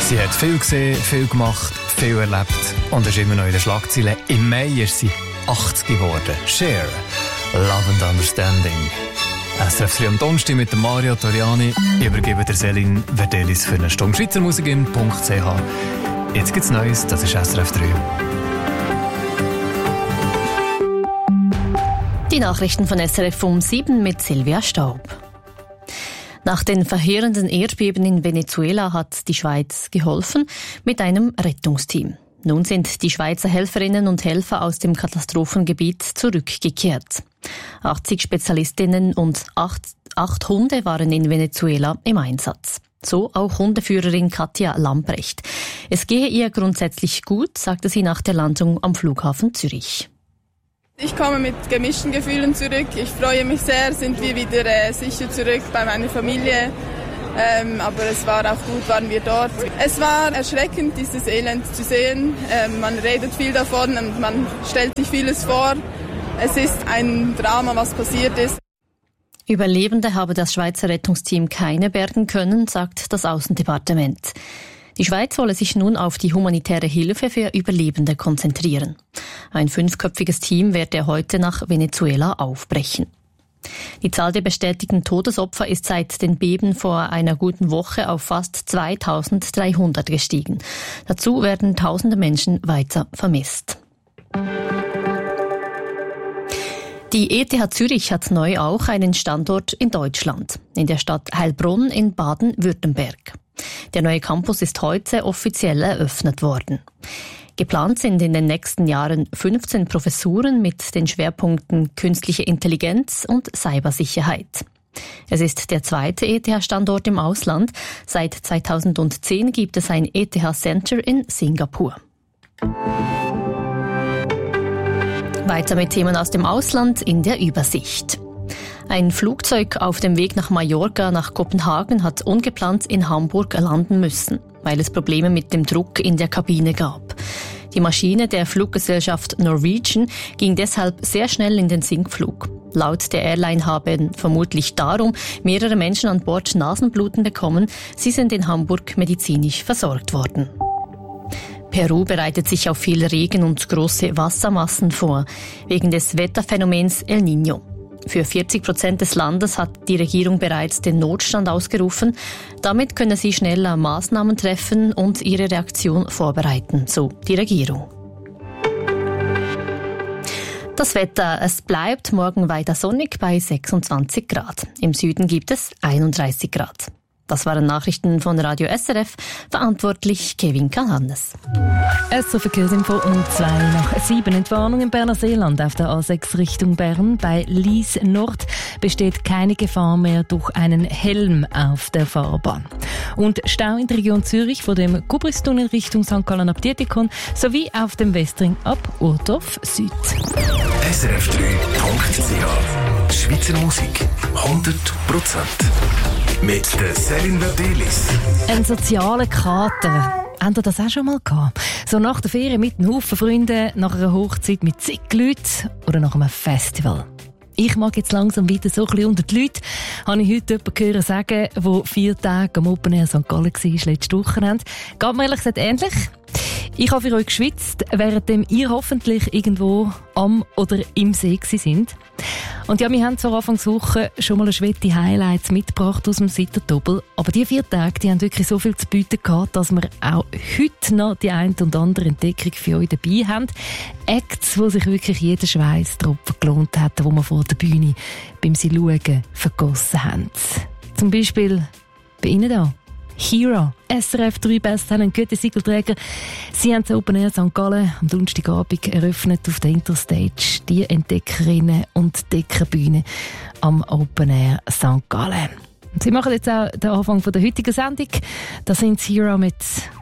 Sie hat viel gesehen, viel gemacht, viel erlebt und ist immer noch in den Schlagzeilen. Im Mai ist sie 80 geworden. Cher, Love and Understanding. SRF 3 am Donnerstag mit Mario Toriani. Ich übergebe der Céline Verdelis für eine Stunde schweizermusikin.ch. Jetzt gibt's Neues, das ist SRF 3. Die Nachrichten von SRF um 7 mit Silvia Staub. Nach den verheerenden Erdbeben in Venezuela hat die Schweiz geholfen mit einem Rettungsteam. Nun sind die Schweizer Helferinnen und Helfer aus dem Katastrophengebiet zurückgekehrt. 80 Spezialistinnen und 8 Hunde waren in Venezuela im Einsatz. So auch Hundeführerin Katja Lambrecht. Es gehe ihr grundsätzlich gut, sagte sie nach der Landung am Flughafen Zürich. Ich komme mit gemischten Gefühlen zurück. Ich freue mich sehr, sind wir wieder sicher zurück bei meiner Familie. Aber es war auch gut, waren wir dort. Es war erschreckend, dieses Elend zu sehen. Man redet viel davon und man stellt sich vieles vor. Es ist ein Drama, was passiert ist. Überlebende habe das Schweizer Rettungsteam keine bergen können, sagt das Aussendepartement. Die Schweiz wolle sich nun auf die humanitäre Hilfe für Überlebende konzentrieren. Ein 5-köpfiges Team werde heute nach Venezuela aufbrechen. Die Zahl der bestätigten Todesopfer ist seit den Beben vor einer guten Woche auf fast 2300 gestiegen. Dazu werden tausende Menschen weiter vermisst. Die ETH Zürich hat neu auch einen Standort in Deutschland, in der Stadt Heilbronn in Baden-Württemberg. Der neue Campus ist heute offiziell eröffnet worden. Geplant sind in den nächsten Jahren 15 Professuren mit den Schwerpunkten künstliche Intelligenz und Cybersicherheit. Es ist der zweite ETH-Standort im Ausland. Seit 2010 gibt es ein ETH-Center in Singapur. Weiter mit Themen aus dem Ausland in der Übersicht. Ein Flugzeug auf dem Weg nach Mallorca nach Kopenhagen hat ungeplant in Hamburg landen müssen, weil es Probleme mit dem Druck in der Kabine gab. Die Maschine der Fluggesellschaft Norwegian ging deshalb sehr schnell in den Sinkflug. Laut der Airline haben vermutlich darum mehrere Menschen an Bord Nasenbluten bekommen. Sie sind in Hamburg medizinisch versorgt worden. Peru bereitet sich auf viel Regen und große Wassermassen vor, wegen des Wetterphänomens El Niño. Für 40% des Landes hat die Regierung bereits den Notstand ausgerufen. Damit könne sie schneller Maßnahmen treffen und ihre Reaktion vorbereiten, so die Regierung. Das Wetter, es bleibt morgen weiter sonnig bei 26 Grad. Im Süden gibt es 31 Grad. Das waren Nachrichten von Radio SRF, verantwortlich Kevin Kalhannes. SO Verkehrsinfo um 6:02. Entwarnung im Berner Seeland auf der A6 Richtung Bern. Bei Lies Nord besteht keine Gefahr mehr durch einen Helm auf der Fahrbahn. Und Stau in der Region Zürich von dem Kubristunnel Richtung St. Gallen ab Dietikon sowie auf dem Westring ab Urdorf Süd. SRF3.ch Schweizer Musik 100%. Mit der Céline Verdelis. Ein sozialer Kater. Habt ihr das auch schon mal gehabt? So nach der Ferien mit einem Haufen Freunden, nach einer Hochzeit mit zig Leuten oder nach einem Festival. Ich mag jetzt langsam wieder so ein bisschen unter die Leute. Habe ich heute jemanden hören sagen, der 4 Tage am Open Air St. Gallen war, letzte Wochenende. Geht mir ehrlich gesagt ähnlich. Ich habe für euch geschwitzt, währenddem ihr hoffentlich irgendwo am oder im See sind. Und ja, wir haben zur Anfangswoche schon mal eine Schwette Highlights mitgebracht aus dem Sitter-Doppel. Aber die 4 Tage, die haben wirklich so viel zu bieten gehabt, dass wir auch heute noch die ein und andere Entdeckung für euch dabei haben. Acts, wo sich wirklich jeder Schweisstropfen gelohnt hat, wo wir vor der Bühne beim sie schauen vergossen haben. Zum Beispiel bei Ihnen da. Hero, SRF 3 Besttalent Gütesiegelträger. Sie haben das Open Air St. Gallen am Donnerstagabend eröffnet auf der Interstage. Die Entdeckerinnen und Entdeckerbühne am Open Air St. Gallen. Und sie machen jetzt auch den Anfang der heutigen Sendung. Da sind Hero mit